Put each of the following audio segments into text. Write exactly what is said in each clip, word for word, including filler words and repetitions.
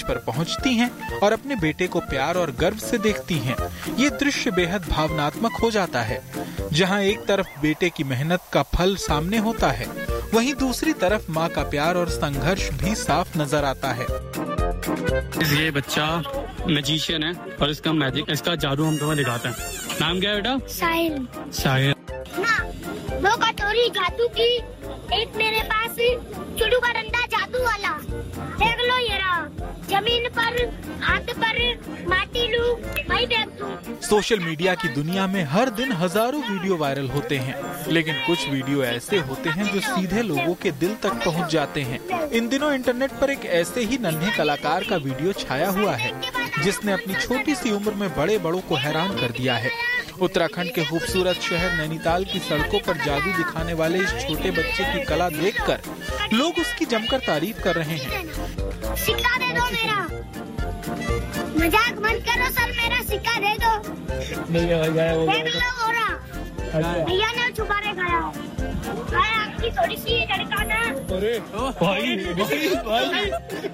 पर पहुंचती हैं और अपने बेटे को प्यार और गर्व से देखती हैं। ये दृश्य बेहद भावनात्मक हो जाता है। जहां एक तरफ बेटे की मेहनत का फल सामने होता है, वहीं दूसरी तरफ माँ का प्यार और संघर्ष भी साफ नजर आता है। ये बच्चा मैजिशियन है और इसका मैजिक, इसका जादू हम तुम्हें दिखाते हैं। नाम क्या है बेटा? साहिल। साहिल। ना, दो कटोरी जादू की, एक मेरे पास चुड़ू का डंडा जादू वाला। देख लो ये रहा, जमीन पर हाथ पर माटी लू, वही देख दूं। सोशल मीडिया की दुनिया में हर दिन हजारों वीडियो वायरल होते हैं, लेकिन कुछ वीडियो ऐसे होते हैं जो सीधे लोगों के दिल तक पहुंच जाते हैं। इन दिनों इंटरनेट पर एक ऐसे ही नन्हे कलाकार का वीडियो छाया हुआ है, जिसने अपनी छोटी सी उम्र में बड़े बड़ों को हैरान कर दिया है। उत्तराखंड के खूबसूरत शहर नैनीताल की सड़कों पर जादू दिखाने वाले इस छोटे बच्चे की कला देखकर लोग उसकी जमकर तारीफ कर रहे हैं। सिक्का दे दो मेरा, मजाक मत करो सर, मेरा सिक्का दे दो। नहीं हो रहा भैया ने छुपाने खाया भाई, आपकी थोड़ी सी लड़का ना। अरे भाई भाई भाई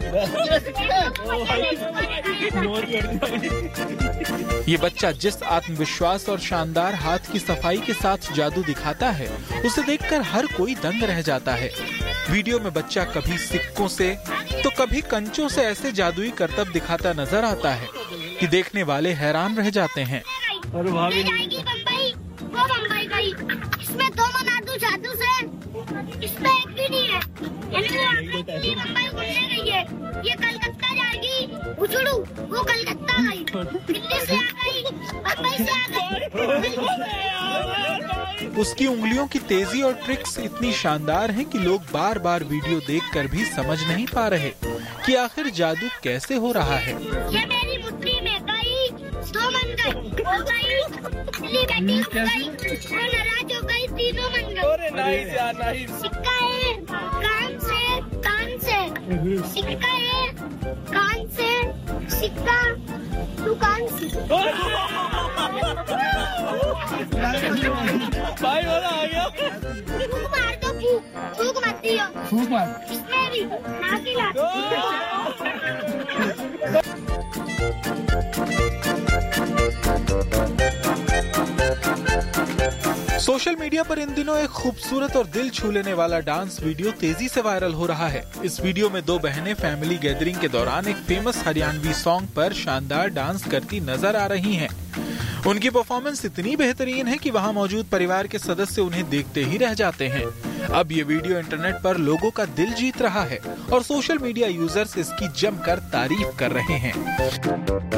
ये बच्चा जिस आत्मविश्वास और शानदार हाथ की सफाई के साथ जादू दिखाता है, उसे देखकर हर कोई दंग रह जाता है। वीडियो में बच्चा कभी सिक्कों से तो कभी कंचों से ऐसे जादुई करतब दिखाता नजर आता है कि देखने वाले हैरान रह जाते हैं। और भाभी बम्बई, वो बम्बई गई, इसमें दो मना दूं जादू से, इसमें एक भी नहीं है। बम्बई घूमने गई है, ये कलकत्ता जाएगी, उछड़ू वो कलकत्ता गई, दिल्ली से आ गई, बम्बई से आ गई। उसकी उंगलियों की तेजी और ट्रिक्स इतनी शानदार हैं कि लोग बार बार वीडियो देखकर भी समझ नहीं पा रहे कि आखिर जादू कैसे हो रहा है। ये मेरी मुट्ठी में गई, दो मन गई, हो गई, दिल्ली बैठी हो गई, वो नाराज हो गई, तीनों मन गई। नाइस यार नाइस। सिक्का है कान से, कान से सिक्का है, कान से सिक्का, तू कान से। भाई वाला आ गया। फूक मार दो, फूक फूक मत दियो, फूक मार। इसमें भी ना की लात। सोशल मीडिया पर इन दिनों एक खूबसूरत और दिल छू लेने वाला डांस वीडियो तेजी से वायरल हो रहा है। इस वीडियो में दो बहनें फैमिली गैदरिंग के दौरान एक फेमस हरियाणवी सॉन्ग पर शानदार डांस करती नजर आ रही हैं। उनकी परफॉर्मेंस इतनी बेहतरीन है कि वहां मौजूद परिवार के सदस्य उन्हें देखते ही रह जाते हैं। अब ये वीडियो इंटरनेट पर लोगों का दिल जीत रहा है और सोशल मीडिया यूजर्स इसकी जमकर तारीफ कर रहे हैं।